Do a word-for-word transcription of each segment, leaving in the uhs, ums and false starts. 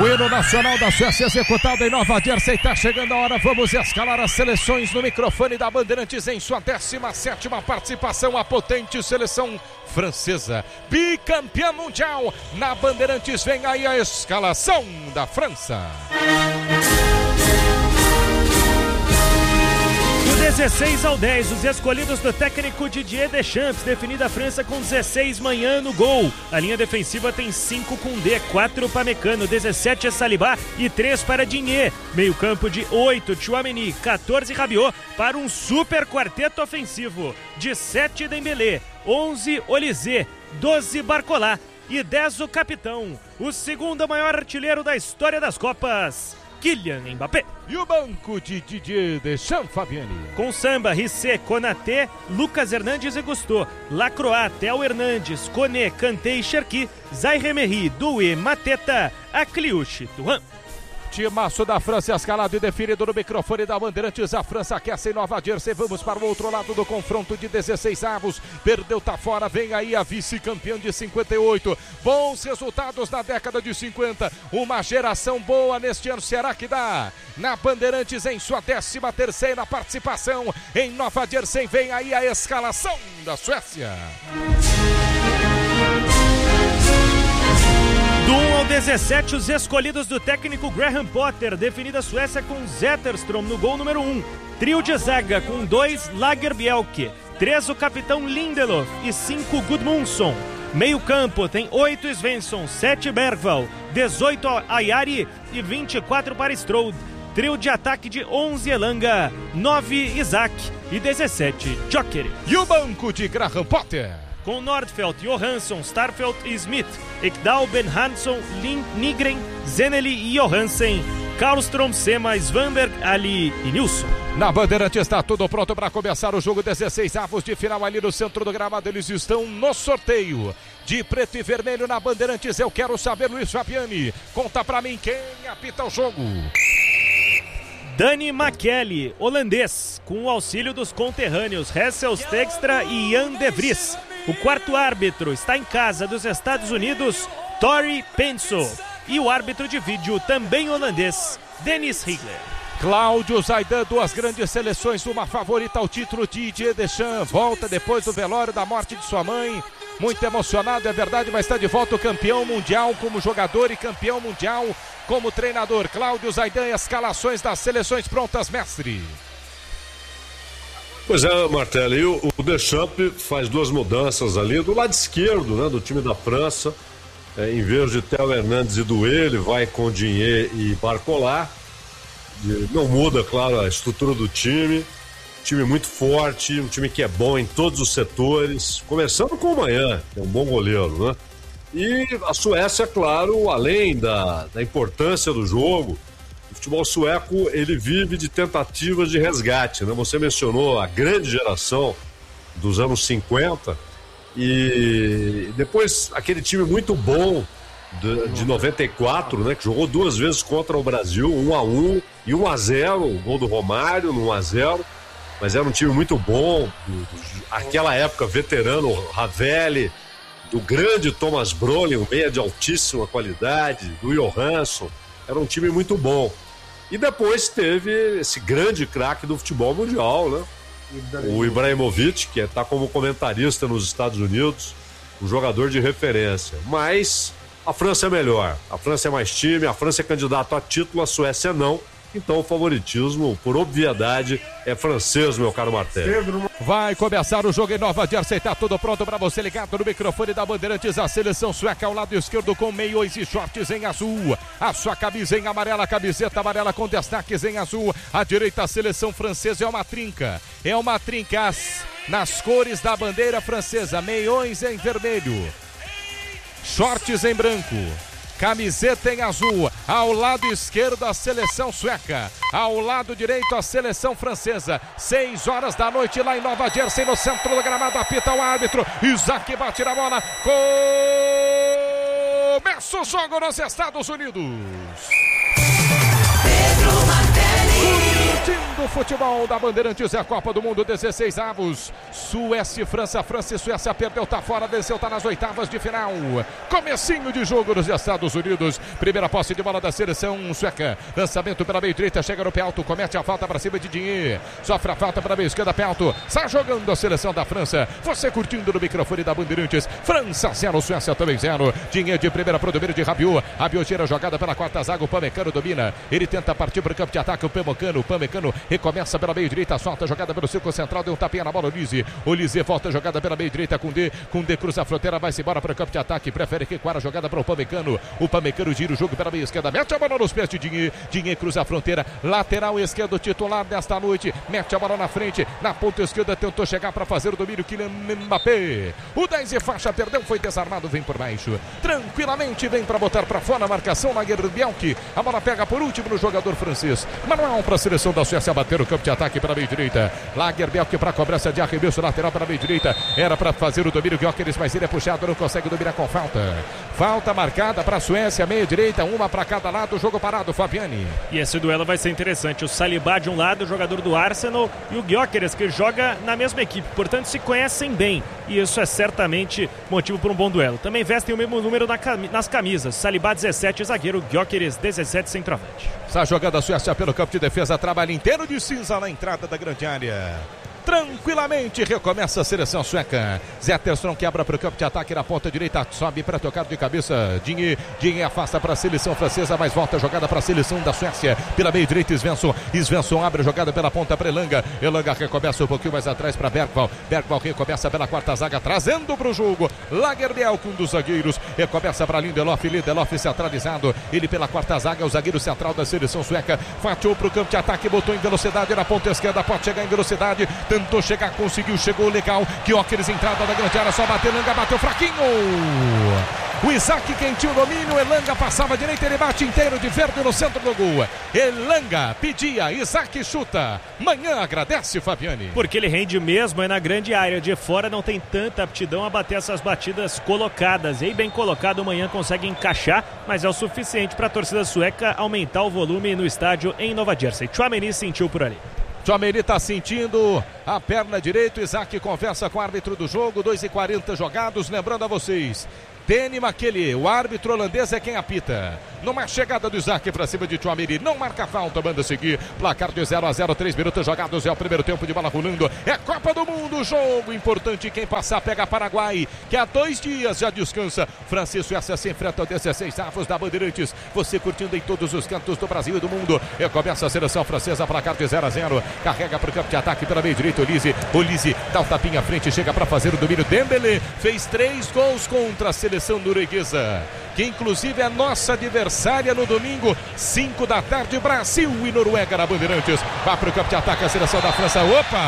O hino nacional da Suécia executado em Nova Jersey. Está chegando a hora, vamos escalar as seleções no microfone da Bandeirantes em sua décima sétima participação. A potente seleção francesa, bicampeã mundial. Na Bandeirantes vem aí a escalação da França. Do dezesseis ao dez, os escolhidos do técnico Didier Deschamps, definida a França com dezesseis Manhã no gol. A linha defensiva tem cinco Koundé, quatro Pamecano, dezessete Saliba e três para Digne. Meio campo de oito Tchouaméni, quatorze Rabiot para um super quarteto ofensivo. De sete Dembélé, onze Olysée, doze Barcola e dez o capitão, o segundo maior artilheiro da história das Copas, Kylian Mbappé. E o banco de Didier Deschamps, Fabiani? Com Samba, Rissé, Konaté, Lucas Hernandes e Gusto, Lacroix, Theo Hernandes, Koné, Kanté e Cherki, Zaire Emery, Doué, Mateta, Akliouche, Thuram. Timaço da França escalado e definido no microfone da Bandeirantes. A França aquece em Nova Jersey. Vamos para o outro lado do confronto de dezesseis avos. Perdeu, tá fora. Vem aí a vice-campeã de cinquenta e oito. Bons resultados na década de cinquenta. Uma geração boa neste ano. Será que dá? Na Bandeirantes em sua décima terceira participação em Nova Jersey. Vem aí a escalação da Suécia. Do um ao dezessete, os escolhidos do técnico Graham Potter, definida a Suécia com Zetterström no gol número um. Trio de zaga com dois Lagerbielke, três o capitão Lindelof e cinco Gudmundsson. Meio campo tem oito Svensson, sete Bergvall, dezoito Ayari e vinte e quatro para Strode. Trio de ataque de onze Elanga, nove Isaac e dezessete Joker. E o banco de Graham Potter? Com Nordfeldt, Johansson, Starfelt e Smith, Ekdal, Ben Hansson, Lind, Nygren, Zeneli e Johansen, Karlström, Sema, Svanberg, Ali e Nilsson. Na Bandeirante está tudo pronto para começar o jogo. dezesseis avos de final ali no centro do gramado. Eles estão no sorteio de preto e vermelho na Bandeirantes. Eu quero saber, Luiz Fabiani, conta pra mim quem apita o jogo. Dani McKelly, holandês, com o auxílio dos conterrâneos Hessel Stegstra e Jan de Vries. O quarto árbitro está em casa dos Estados Unidos, Tori Penso. E o árbitro de vídeo, também holandês, Dennis Higler. Cláudio Zaidan, duas grandes seleções, uma favorita ao título. Didier Deschamps volta depois do velório da morte de sua mãe. Muito emocionado, é verdade, mas está de volta o campeão mundial como jogador e campeão mundial como treinador. Cláudio Zaidan, escalações das seleções prontas, mestre. Pois é, Martelli, o, o Deschamps faz duas mudanças ali do lado esquerdo, né, do time da França. É, em vez de Theo Hernandes e Doué, ele vai com Digne e Barcola. Não muda, claro, a estrutura do time. Time muito forte, um time que é bom em todos os setores. Começando com o Manhã, que é um bom goleiro, né? E a Suécia, claro, além da, da importância do jogo, o futebol sueco, ele vive de tentativas de resgate, né? Você mencionou a grande geração dos anos cinquenta e depois aquele time muito bom de, de noventa e quatro, né? Que jogou duas vezes contra o Brasil, um a um e um a zero, o gol do Romário no um a zero, mas era um time muito bom, aquela época veterano, Ravelli, do grande Thomas Brolin, um meia de altíssima qualidade, do Johansson, era um time muito bom. E depois teve esse grande craque do futebol mundial, né? O Ibrahimovic, que está como comentarista nos Estados Unidos, um jogador de referência. Mas a França é melhor, a França é mais time, a França é candidato a título, a Suécia não. Então o favoritismo, por obviedade, é francês, meu caro Martelli. Vai começar o jogo em Nova Jersey, tá tudo pronto para você ligado no microfone da Bandeirantes. A seleção sueca ao lado esquerdo com meiões e shorts em azul. A sua camisa em amarela, a camiseta amarela com destaques em azul. À direita a seleção francesa é uma trinca. É uma trinca nas cores da bandeira francesa. Meiões em vermelho. Shorts em branco. Camiseta em azul, ao lado esquerdo a seleção sueca, ao lado direito a seleção francesa. Seis horas da noite lá em Nova Jersey, no centro do gramado, apita o árbitro. Isaac bate na bola. Começa o jogo nos Estados Unidos. Curtindo o futebol da Bandeirantes, é a Copa do Mundo, dezesseis avos. Suécia e França, França e Suécia perdeu, tá fora, desceu, tá nas oitavas de final. Comecinho de jogo nos Estados Unidos. Primeira posse de bola da seleção sueca. Lançamento pela meia direita, chega no pé alto, comete a falta para cima de Digne. Sofre a falta para meia esquerda, pé alto. Sai jogando a seleção da França. Você curtindo no microfone da Bandeirantes. França zero, Suécia também zero. Digne de primeira pro domínio de Rabiot. Rabiot tira a jogada pela quarta zaga, o Pamecano domina. Ele tenta partir para o campo de ataque, o Pamecano. O Pamecano recomeça pela meia direita, solta a jogada pelo círculo central, deu um tapinha na bola, Olise. Olise volta a jogada pela meia direita com D. Com D cruza a fronteira, vai-se embora para o campo de ataque. Prefere recuar a jogada para o Pamecano. O Pamecano gira o jogo pela meia esquerda. Mete a bola nos pés de Digne. Digne cruza a fronteira. Lateral esquerdo titular desta noite. Mete a bola na frente. Na ponta esquerda tentou chegar para fazer o domínio. Kylian Mbappé. O dez e faixa perdeu, foi desarmado. Vem por baixo. Tranquilamente vem para botar para fora a marcação na Gerbielke. A bola pega por último no jogador francês. Manuel para a seleção da Suécia bater o campo de ataque pela meia direita. Lagerbielke para a cobrança de arremesso lateral para a meia direita. Era para fazer o domínio Gyökeres, mas ele é puxado, não consegue dominar com falta. Falta marcada para a Suécia, meia direita, uma para cada lado, jogo parado, Fabiani. E esse duelo vai ser interessante. O Saliba de um lado, o jogador do Arsenal, e o Gyökeres, que joga na mesma equipe. Portanto, se conhecem bem. E isso é certamente motivo para um bom duelo. Também vestem o mesmo número na cam- nas camisas. Saliba dezessete, zagueiro, Gyökeres dezessete, centroavante. Está jogando a Suécia pelo campo de defesa, trabalho inteiro de cinza na entrada da grande área. Tranquilamente recomeça a seleção sueca. Zetterstrom quebra para o campo de ataque na ponta direita, sobe para tocar de cabeça. Digne, Digne afasta para a seleção francesa, mas volta a jogada para a seleção da Suécia. Pela meia direita, Svensson. Svensson abre a jogada pela ponta para Elanga. Elanga recomeça um pouquinho mais atrás para Bergvall. Bergvall recomeça pela quarta zaga, trazendo para o jogo Lagerbielke, um dos zagueiros. Recomeça para Lindelof, Lindelof centralizado. Ele pela quarta zaga, o zagueiro central da seleção sueca. Fatiou para o campo de ataque, botou em velocidade na ponta esquerda, pode chegar em velocidade. Tentou chegar, conseguiu, chegou legal. Gyökeres, entrada da grande área, só bateu, Elanga bateu fraquinho. O Isaac quentinho domínio, Elanga passava à direita, ele bate inteiro de verde no centro do gol. Elanga pedia, Isaac chuta. Manhã agradece, Fabiani. Porque ele rende mesmo, é na grande área. De fora não tem tanta aptidão a bater essas batidas colocadas. E bem colocado, Manhã consegue encaixar, mas é o suficiente para a torcida sueca aumentar o volume no estádio em Nova Jersey. Tchouaméni sentiu por ali. Tchouaméni está sentindo a perna direita. Isaac conversa com o árbitro do jogo. dois e quarenta jogados. Lembrando a vocês, Danny McKelly, o árbitro holandês, é quem apita. Numa chegada do Isaac para cima de Tchouaméni, não marca falta, manda seguir. Placar de zero a zero, três minutos jogados, é o primeiro tempo de bola rolando. É Copa do Mundo, jogo importante. Quem passar pega Paraguai, que há dois dias já descansa. França e Suécia se enfrentam dezesseis avos da Bandeirantes. Você curtindo em todos os cantos do Brasil e do mundo. E começa a seleção francesa, placar de zero a zero. Carrega para o campo de ataque pela meia direita, Olise. Olise dá um tapinha à frente, chega para fazer o domínio. Dembélé fez três gols contra a seleção norueguesa, que inclusive é nossa adversária no domingo, cinco da tarde, Brasil e Noruega na Bandeirantes. Vai para o campo de ataque a seleção da França.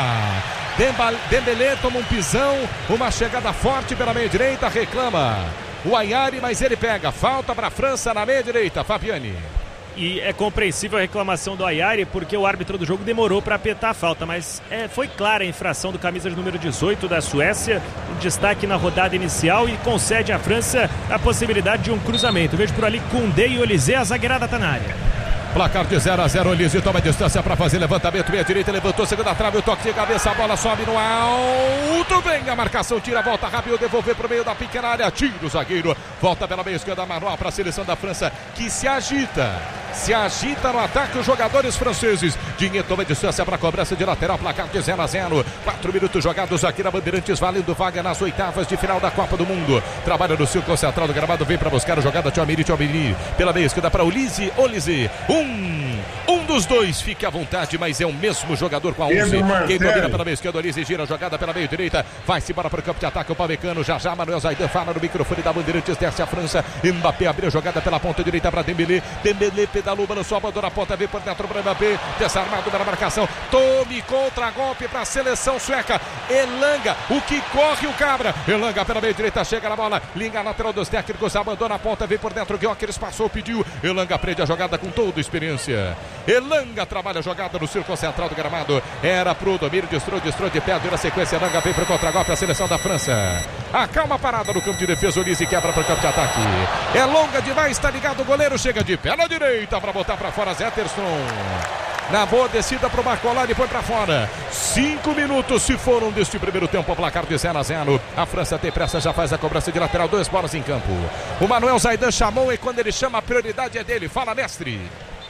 Opa! Dembélé toma um pisão, uma chegada forte pela meia direita, reclama o Ayari, mas ele pega. Falta para a França na meia direita, Fabiani. E é compreensível a reclamação do Ayari, porque o árbitro do jogo demorou para apitar a falta, mas é, foi clara a infração do camisa de número dezoito da Suécia, um destaque na rodada inicial, e concede à França a possibilidade de um cruzamento. Vejo por ali Koundé e Olise, a zagueirada está na área. Placar de zero a zero, Olise toma distância para fazer levantamento, meia direita, levantou, segunda trave, o toque de cabeça, a bola sobe no alto, vem a marcação, tira a volta, rápido, devolver para o meio da pequena área, tira o zagueiro, volta pela meia esquerda, manual para a seleção da França, que se agita, se agita no ataque os jogadores franceses. Digne toma distância para a cobrança de lateral, placar de zero a zero, quatro minutos jogados aqui na Bandeirantes, valendo vaga nas oitavas de final da Copa do Mundo. Trabalha no círculo central do gramado, vem para buscar a jogada, Tchouaméni, Tchouaméni, pela meia esquerda para Olise, Olise, um Um dos dois, fique à vontade, mas é o mesmo jogador com a onze. Quem domina pela meia esquerda, Olise, gira a jogada pela meia direita, vai-se embora para o campo de ataque, o Pamecano, já já, Manuel Zaidan fala no microfone da Bandeirantes, desce a França, Mbappé abriu a jogada pela ponta direita para Dembélé, Dembélé pedalou, balançou, abandona a ponta, vem por dentro para Mbappé, desarmado pela marcação, tome contra-golpe para a seleção sueca, Elanga, o que corre o cabra, Elanga pela meia direita, chega na bola, linha lateral dos técnicos, abandona a ponta, vem por dentro, Gyökeres passou, pediu, Elanga prende a jogada com toda experiência. Elanga trabalha a jogada no círculo central do gramado. Era pro domínio, destrou, destrou de pé. Na sequência, Elanga vem pro contra-golpe a seleção da França. Acalma a parada no campo de defesa. Olise quebra pro campo de ataque. É longa demais, tá ligado o goleiro. Chega de pé na direita para botar para fora Zetterstrom. Na boa descida pro Barcolari e põe pra fora. Cinco minutos se foram deste primeiro tempo. Placar de zero a zero. A França tem pressa, já faz a cobrança de lateral. Duas bolas em campo. O Manuel Zaidan chamou e quando ele chama a prioridade é dele. Fala, mestre.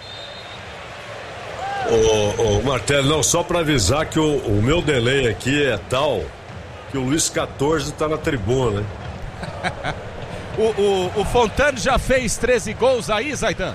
Ô, ô Martelli, não, só para avisar que o, o meu delay aqui é tal que o Luiz quatorze tá na tribuna, né? o, o, o Fontane já fez treze gols aí, Zaidan?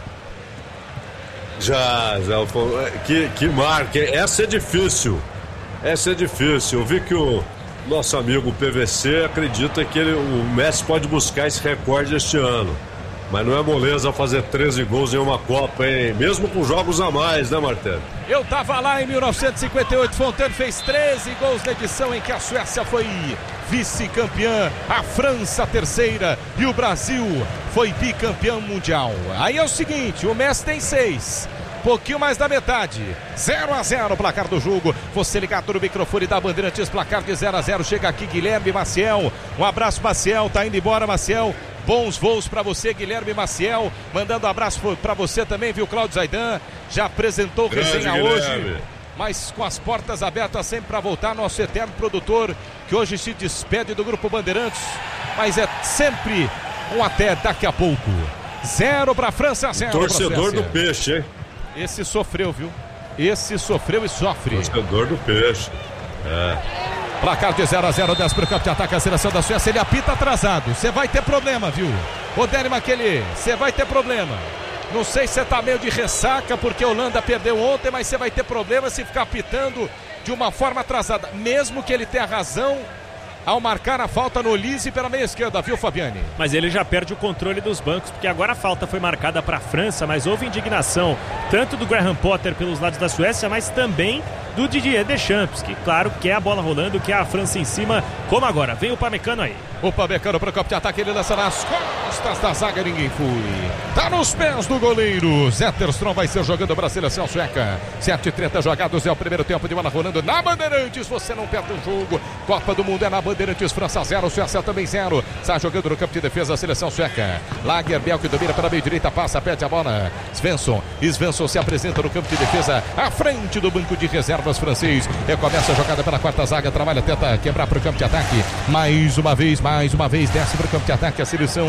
Já, já. Que, que marca. Essa é difícil. Essa é difícil. Eu vi que o nosso amigo P V C acredita que ele, o Messi pode buscar esse recorde este ano. Mas não é moleza fazer treze gols em uma Copa, hein? Mesmo com jogos a mais, né, Martelli? Eu tava lá em mil novecentos e cinquenta e oito. Fontane fez treze gols na edição em que a Suécia foi vice-campeã, a França terceira e o Brasil foi bicampeão mundial. Aí é o seguinte, o Messi tem seis, pouquinho mais da metade. zero a zero o placar do jogo. Você ligado no microfone da Bandeirantes, placar de zero a zero. Chega aqui Guilherme Maciel. Um abraço, Maciel, tá indo embora, Maciel. Bons voos para você, Guilherme Maciel. Mandando um abraço para você também, viu, Cláudio Zaidan? Já apresentou resenha hoje, mas com as portas abertas sempre para voltar. Nosso eterno produtor, que hoje se despede do Grupo Bandeirantes, mas é sempre um até daqui a pouco. Zero para a França, zero para a Suécia. Torcedor do peixe, hein? Esse sofreu, viu? Esse sofreu e sofre. Torcedor do peixe. É. Placar de zero a zero, dez para o campo de ataque, a seleção da Suécia. Ele apita atrasado. Você vai ter problema, viu? Rodério Maqueli, você vai ter problema. Não sei se você tá meio de ressaca porque a Holanda perdeu ontem, mas você vai ter problema se ficar apitando de uma forma atrasada. Mesmo que ele tenha razão ao marcar a falta no Olise pela meia esquerda, viu, Fabiane? Mas ele já perde o controle dos bancos, porque agora a falta foi marcada para a França, mas houve indignação tanto do Graham Potter pelos lados da Suécia, mas também do Didier Deschamps, que claro quer a bola rolando, quer a França em cima, como agora. Vem o Pamecano aí. O Pamecano para o campo de ataque, ele lança nas costas da zaga, ninguém foi. Tá nos pés do goleiro. Zetterstrom vai ser jogando para a seleção sueca. sete e trinta jogados, é o primeiro tempo de bola rolando na Bandeirantes. Você não perde o jogo. Copa do Mundo é na Bandeirantes. França zero, Suécia também zero. Está jogando no campo de defesa a seleção sueca. Lagerbielke que domina pela meia direita, passa, perde a bola. Svensson. Svensson se apresenta no campo de defesa, à frente do banco de reservas francês. Recomeça a jogada pela quarta zaga, trabalha, tenta quebrar para o campo de ataque. Mais uma vez, mais uma vez, desce para o campo de ataque a seleção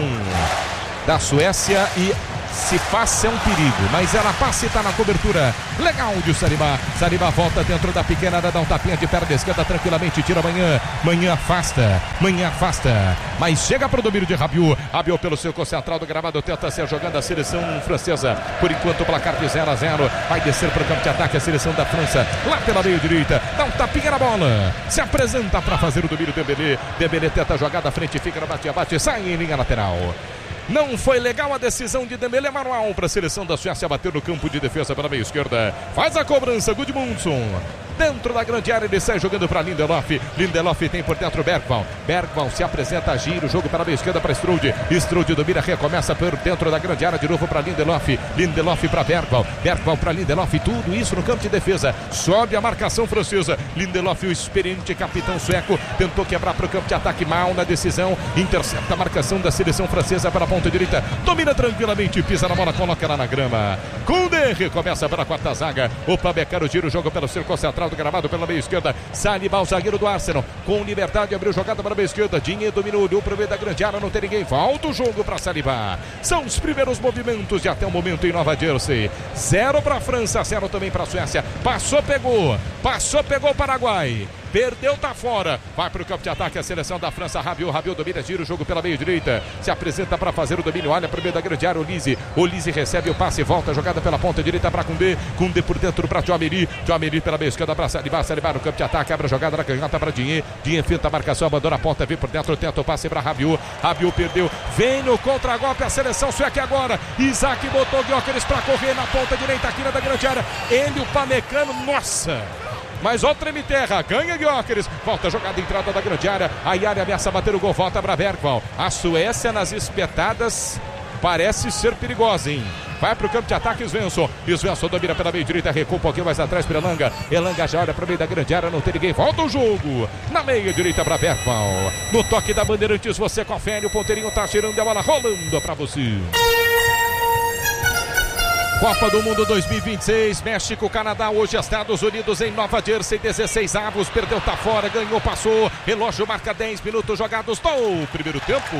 da Suécia e se passa é um perigo, mas ela passa e está na cobertura. Legal de Saliba. Saliba volta dentro da pequena área, dá um tapinha de perna esquerda tranquilamente, tira Manhã. Manhã afasta, Manhã afasta, mas chega para o domínio de Rabiot. Rabiot pelo seu central do gramado, tenta ser jogando a seleção francesa. Por enquanto o placar de zero a zero. Vai descer para o campo de ataque a seleção da França, lá pela meia direita, dá um tapinha na bola, se apresenta para fazer o domínio. Dembélé, Dembélé tenta a jogada à frente, fica no bate-bate, sai em linha lateral. Não foi legal a decisão de Dembélé, manual para a seleção da Suécia, bater no campo de defesa pela meia esquerda. Faz a cobrança, Gudmundsson. Dentro da grande área, ele sai jogando para Lindelof. Lindelof tem por dentro Bergvall. Bergvall se apresenta, gira o jogo pela meia esquerda para Strude. Strude domina, recomeça por dentro da grande área de novo para Lindelof. Lindelof para Bergvall. Bergvall para Lindelof. Tudo isso no campo de defesa. Sobe a marcação francesa. Lindelof, o experiente capitão sueco, tentou quebrar para o campo de ataque, mal na decisão. Intercepta a marcação da seleção francesa para a ponta direita. Domina tranquilamente, pisa na bola, coloca ela na grama. Koundé recomeça para a quarta zaga. O Pamecano gira o jogo pelo círculo central do gramado pela meia esquerda. Saliba, o zagueiro do Arsenal, com liberdade, abriu jogada para a meia esquerda. Dinhe dominou, olhou para o meio da grande área, não tem ninguém. Volta o jogo para Saliba. São os primeiros movimentos de até o momento em Nova Jersey. Zero para a França, zero também para a Suécia. Passou, pegou. Passou, pegou o Paraguai. Perdeu, tá fora. Vai para o campo de ataque a seleção da França. Rabiot, Rabiot domina, gira o jogo pela meia direita. Se apresenta para fazer o domínio. Olha para o meio da grande área. Olise. Olise recebe o passe. Volta a jogada pela ponta direita para Koundé. Koundé por dentro para Tchouaméni. Tchouaméni pela meia esquerda para Saliba. Saliba no campo de ataque. Abre a jogada na canhota para Dinhe. Dinhe finta a marcação. Abandona a ponta. Vem por dentro. Tenta o passe para Rabiot. Rabiot perdeu. Vem no contra-golpe a seleção sueca agora. Isaac botou Gyökeres para correr na ponta direita aqui na da grande área. Ele, o Pamecano. Nossa! Mas ó, treme terra, ganha Gyökeres, volta a jogada, entrada da grande área, a área ameaça bater o gol, volta para Bergvall. A Suécia nas espetadas parece ser perigosa, hein? Vai para o campo de ataque, Svensson. Svensson domina pela meia direita, recua um pouquinho mais atrás para Elanga. Elanga já olha para o meio da grande área, não tem ninguém. Volta o jogo na meia direita para Bergvall. No toque da Bandeirantes, você confere, o ponteirinho tá tirando a bola, rolando para você. Copa do Mundo dois mil e vinte e seis, México, Canadá, hoje Estados Unidos em Nova Jersey, dezesseis avos, perdeu, tá fora, ganhou, passou, relógio marca dez minutos jogados do primeiro tempo.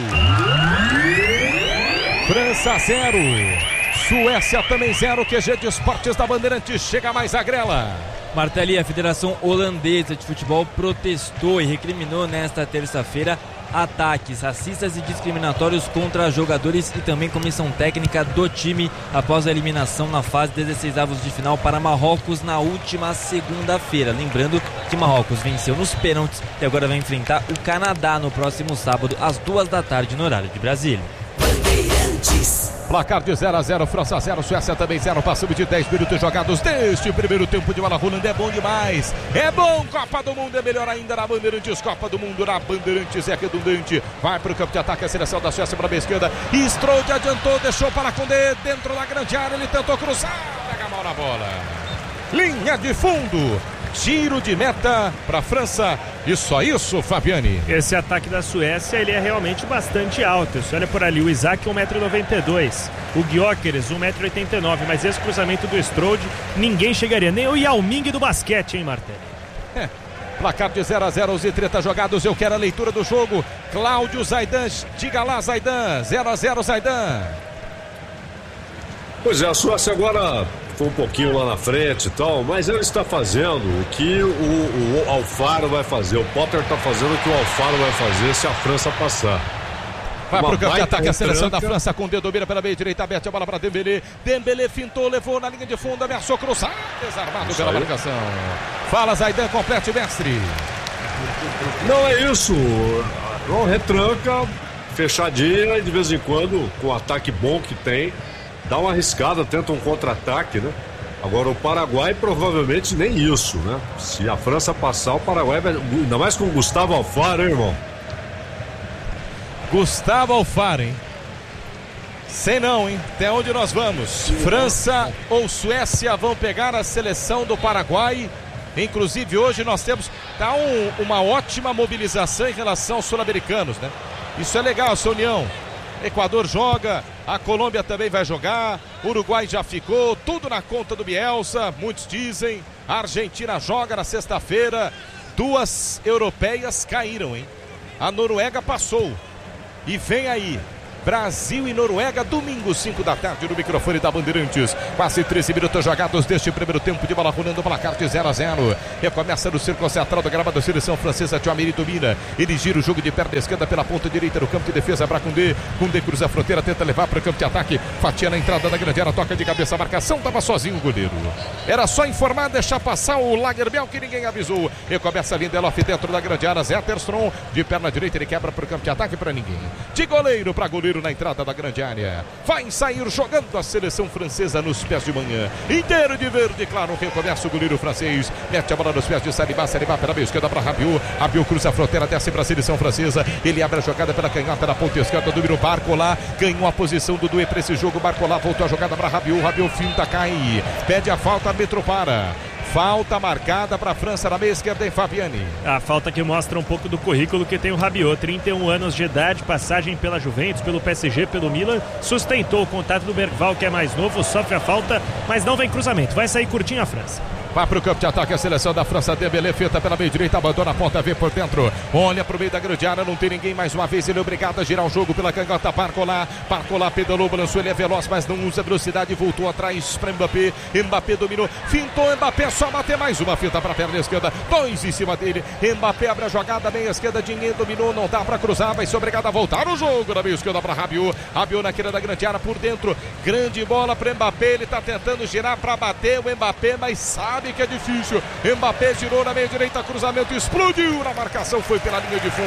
França zero, Suécia também zero, Q G de Esportes da Bandeirantes, chega mais a grela. Martelli, a Federação Holandesa de Futebol protestou e recriminou nesta terça-feira ataques racistas e discriminatórios contra jogadores e também comissão técnica do time após a eliminação na fase dezesseis avos de final para Marrocos na última segunda-feira. Lembrando que Marrocos venceu nos pênaltis e agora vai enfrentar o Canadá no próximo sábado às duas da tarde no horário de Brasília. Placar de zero a zero, França zero, Suécia também zero, passamos de dez minutos jogados deste primeiro tempo de bola rolando, é bom demais, é bom, Copa do Mundo é melhor ainda na Bandeirantes, Copa do Mundo na Bandeirantes é redundante, vai para o campo de ataque a seleção da Suécia para a esquerda, Strode adiantou, deixou para Koundé, dentro da grande área, ele tentou cruzar, pega mal na bola, linha de fundo, tiro de meta para a França e só isso, Fabiane. Esse ataque da Suécia, ele é realmente bastante alto. Você olha por ali, o Isaac um metro e noventa e dois, o Gyökeres um metro e oitenta e nove, mas esse cruzamento do Strode, ninguém chegaria, nem o Yao Ming do basquete, hein, Martelli? É. Placar de zero a zero, os trinta jogados, eu quero a leitura do jogo. Cláudio Zaidan, diga lá, Zaidan, zero a zero, Zaidan. Pois é, a Suécia agora foi um pouquinho lá na frente e tal, mas ele está fazendo o que o, o, o Alfaro vai fazer, o Potter está fazendo o que o Alfaro vai fazer se a França passar. Vai pro campo de ataque a seleção da França com o dedo, domina pela meia direita, aberta a bola para Dembélé, Dembélé fintou, levou na linha de fundo, ameaçou cruzar, desarmado pela marcação. Fala, Zaidan, complete, mestre. Não é isso, não, retranca, fechadinha e de vez em quando, com o ataque bom que tem, dá uma arriscada, tenta um contra-ataque, né? Agora o Paraguai provavelmente nem isso, né? Se a França passar, o Paraguai vai... Ainda mais com o Gustavo Alfaro, hein, irmão? Gustavo Alfaro, hein? Sei não, hein? Até onde nós vamos? França ou Suécia vão pegar a seleção do Paraguai. Inclusive hoje nós temos... Tá um, uma ótima mobilização em relação aos sul-americanos, né? Isso é legal, essa união. Equador joga, a Colômbia também vai jogar, Uruguai já ficou, tudo na conta do Bielsa, muitos dizem. A Argentina joga na sexta-feira, duas europeias caíram, hein? A Noruega passou e vem aí Brasil e Noruega, domingo, cinco da tarde, no microfone da Bandeirantes. Quase treze minutos jogados deste primeiro tempo de bola rolando, placar de zero a zero. Recomeça no círculo central da gramada da seleção francesa. Tchouaméni domina, ele gira o jogo de perna esquerda pela ponta direita no campo de defesa para Koundé. Koundé cruza a fronteira, tenta levar para o campo de ataque. Fatia na entrada da grande área, toca de cabeça, a marcação, estava sozinho o goleiro. Era só informar, deixar passar o Lagerbielke que ninguém avisou. Recomeça Lindelof dentro da grande área, Zetterstrom de perna direita, ele quebra para o campo de ataque para ninguém. De goleiro para goleiro na entrada da grande área, vai sair jogando a seleção francesa nos pés de manhã, inteiro de verde, claro, recomeça o goleiro francês, mete a bola nos pés de Saliba, Saliba pela meia esquerda para Rabiot, Rabiot cruza a fronteira, desce para a seleção francesa, ele abre a jogada pela canhota na ponta esquerda, domina o Barcola, ganhou a posição do Doué para esse jogo, Barcola voltou a jogada para Rabiot, Rabiot finta, cai, pede a falta, árbitro para. Falta marcada para a França na meia esquerda em Fabiane. A falta que mostra um pouco do currículo que tem o Rabiot, trinta e um anos de idade, passagem pela Juventus, pelo P S G, pelo Milan, sustentou o contato do Bergval, que é mais novo, sofre a falta, mas não vem cruzamento, vai sair curtinho a França. Vai para o campo de ataque a seleção da França, Dembélé feita pela meia direita, abandona a ponta, vê por dentro, olha para o meio da grande área, não tem ninguém, mais uma vez ele é obrigado a girar o jogo pela canhota, Barcola, Barcola pedalou, balançou, ele é veloz, mas não usa velocidade, voltou atrás para Mbappé, Mbappé dominou, fintou, Mbappé só bater mais uma, finta para a perna esquerda, dois em cima dele, Mbappé abre a jogada, meia esquerda, Dinguém dominou, não dá para cruzar, vai ser obrigado a voltar o jogo na meia esquerda para Rabiot, Rabiot na queira da grande área por dentro, grande bola para Mbappé, ele está tentando girar para bater o Mbappé, mas sabe que é difícil. Mbappé girou na meia direita, cruzamento explodiu na marcação, foi pela linha de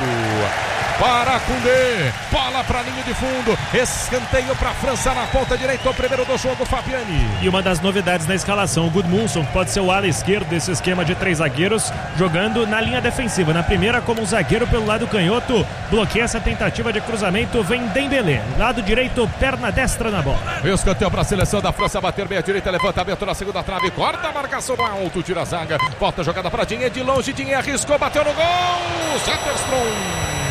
fundo. Para Koundé, bola para a linha de fundo, escanteio para a França na ponta direita, o primeiro do jogo, Fabiani. E uma das novidades na escalação, o Gudmundsson pode ser o ala esquerdo desse esquema de três zagueiros, jogando na linha defensiva. Na primeira, como um zagueiro pelo lado canhoto, bloqueia essa tentativa de cruzamento, vem Dembélé, lado direito, perna destra na bola. Escanteio para a seleção da França, bater meia direita, levantamento na segunda trave, corta a marcação do alto, tira a zaga, volta a jogada para Dinguém, de longe, Dinguém arriscou, bateu no gol, Zetterstrom.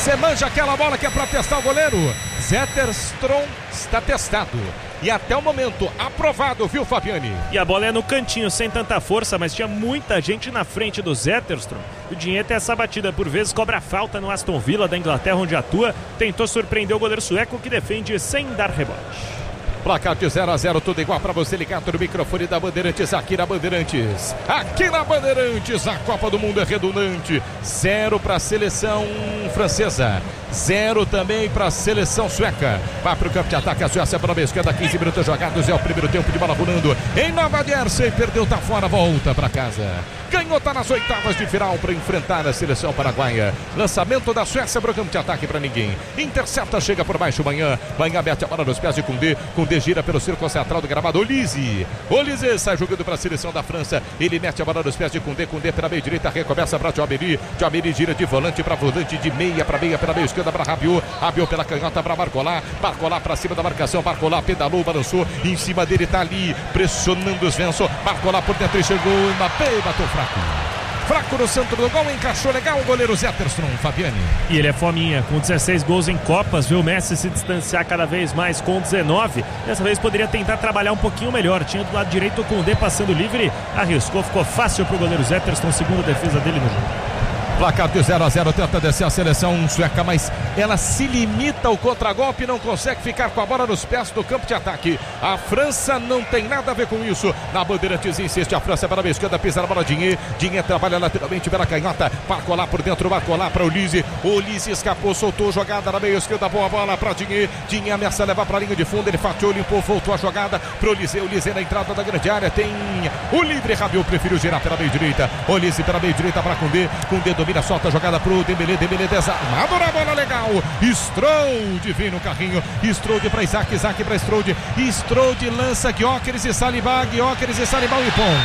Você manja aquela bola que é para testar o goleiro? Zetterstrom está testado. E até o momento, aprovado, viu, Fabiani? E a bola é no cantinho, sem tanta força, mas tinha muita gente na frente do Zetterstrom. O Dinheiro tem essa batida, por vezes cobra falta no Aston Villa da Inglaterra, onde atua. Tentou surpreender o goleiro sueco, que defende sem dar rebote. Placar de zero a zero, tudo igual para você ligado no microfone da Bandeirantes, aqui na Bandeirantes. Aqui na Bandeirantes, a Copa do Mundo é redundante. Zero para a seleção francesa. Zero também para a seleção sueca. Vai para o campo de ataque, a Suécia para a esquerda, quinze minutos jogados, é o primeiro tempo de bola rolando. Em Nova Jersey, perdeu, tá fora, volta para casa. Ganhou, tá nas oitavas de final para enfrentar a seleção paraguaia. Lançamento da Suécia para o campo de ataque para ninguém. Intercepta, chega por baixo, Manhã. Manhã mete a bola nos pés de Koundé. Koundé gira pelo círculo central do gramado. Olise. Olise sai jogando para a seleção da França. Ele mete a bola nos pés de Koundé. Koundé pela meia direita, recomeça para Tchouaméni. Tchouaméni gira de volante para volante, de meia para meia, pela meia esquerda para Rabiot. Rabiot pela canhota para Barcola. Barcola para cima da marcação. Barcola pedalou, balançou. Em cima dele tá ali, pressionando os Svensson. Barcola por dentro e chegou. Mbappé bateu fraco. Fraco no centro do gol, encaixou legal o goleiro Zetterstrom, Fabiani. E ele é fominha, com dezesseis gols em Copas, viu o Messi se distanciar cada vez mais com dezenove. Dessa vez poderia tentar trabalhar um pouquinho melhor. Tinha do lado direito o Koundé passando livre, arriscou, ficou fácil pro goleiro Zetterstrom, segunda defesa dele no jogo. Placar de zero a zero, tenta descer a seleção sueca, mas ela se limita ao contragolpe e não consegue ficar com a bola nos pés do campo de ataque. A França não tem nada a ver com isso. Na Bandeirantes insiste a França para a esquerda, pisa na bola Dinhe. Dinhe trabalha lateralmente pela canhota. Barcola por dentro, Barcola para o Olise. Olise escapou, soltou jogada na meia esquerda, boa bola para Dinhe. Dinhe ameaça levar para a linha de fundo, ele fatiou, limpou, voltou a jogada para o Olise. Olise na entrada da grande área, tem o livre. Rabiot preferiu girar pela meia direita. Olise pela meia direita para Koundé. Koundé domina, solta a jogada pro Dembélé, Dembélé desarmado na bola, legal. Strode vem no carrinho, Strode para Isaac, Isaac para Strode, Strode lança Gyökeres e Saliba, Gyökeres e Saliba, o Ipon.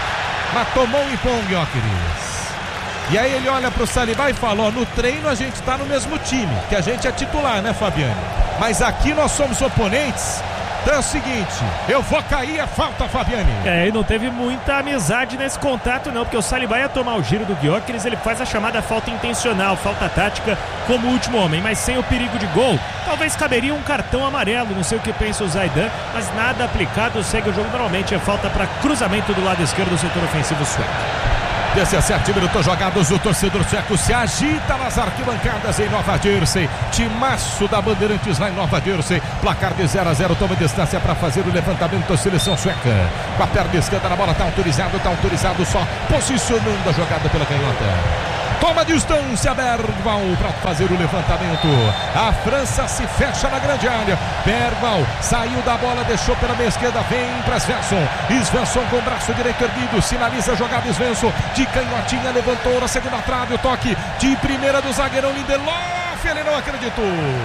Mas tomou o Ipon, Gyökeres. E aí ele olha pro Saliba e fala, ó, no treino a gente tá no mesmo time, que a gente é titular, né, Fabiano? Mas aqui nós somos oponentes. Então é o seguinte, eu vou cair, é falta, Fabiani. É, e não teve muita amizade nesse contato não, porque o Saliba ia tomar o giro do Gyökeres, ele faz a chamada falta intencional, falta tática como último homem, mas sem o perigo de gol, talvez caberia um cartão amarelo, não sei o que pensa o Zaidan, mas nada aplicado, segue o jogo normalmente, é falta para cruzamento do lado esquerdo do setor ofensivo sueco. dezessete minutos jogados, o torcedor sueco se agita nas arquibancadas em Nova Jersey. Timaço da Bandeirantes lá em Nova Jersey. Placar de zero a zero, toma distância para fazer o levantamento da seleção sueca. Com a perna esquerda na bola, está autorizado, está autorizado, só posicionando a jogada pela canhota. Toma distância, Bergval, para fazer o levantamento. A França se fecha na grande área. Bergval saiu da bola, deixou pela meia esquerda, vem para Svensson. Svensson com o braço direito erguido, sinaliza a jogada. Svensson de canhotinha, levantou na segunda trave. O toque de primeira do zagueirão Lindelof, ele não acreditou.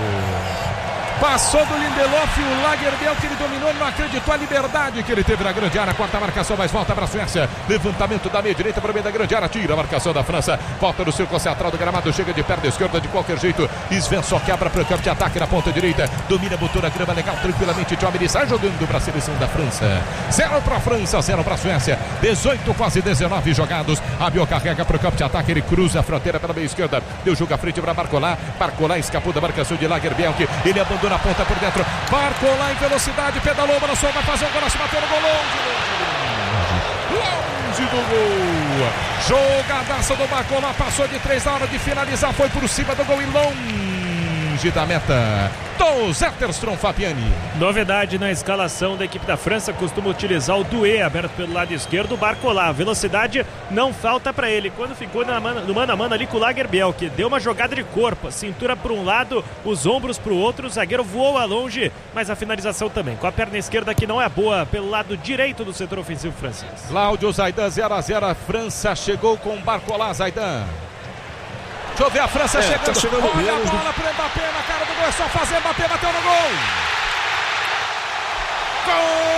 Passou do Lindelof, o Lagerbielke que ele dominou, ele não acreditou a liberdade que ele teve na grande área. Quarta marcação, mas volta para a Suécia. Levantamento da meia direita para o meio da grande área. Tira a marcação da França. Volta no círculo central do gramado. Chega de perna esquerda de qualquer jeito. Svensson quebra para o campo de ataque na ponta direita. Domina, botou na grama legal, tranquilamente. Tchouaméni sai jogando para a seleção da França. Zero para a França, zero para a Suécia. dezoito, quase dezenove jogados. Rabiot carrega para o campo de ataque. Ele cruza a fronteira pela meia esquerda. Deu jogo à frente para Barcola. Barcola escapou da marcação de Lagerbielke. Ele abandona na ponta por dentro, Barcola em velocidade, pedalou, balançou, vai fazer um golaço, bateu no gol, longe, longe, longe do gol. Jogadaça do Barcola, passou de três na hora de finalizar, foi por cima do gol e longe da meta do Zetterstrom, Fabiani. Novidade na escalação da equipe da França, costuma utilizar o Doué aberto pelo lado esquerdo, o Barcola, a velocidade não falta para ele, quando ficou na mano, no mano a mano ali com o Lagerbielke, deu uma jogada de corpo, cintura para um lado, os ombros para o outro, o zagueiro voou a longe, mas a finalização também, com a perna esquerda que não é boa, pelo lado direito do setor ofensivo francês. Cláudio Zaidan, zero a zero, a França chegou com o Barcola, Zaidan. Deixa eu ver a França é, chegando. Tá chegando. Olha a bola pro Mbappé na cara do gol. É só fazer. Mbappé bateu no gol. Gol!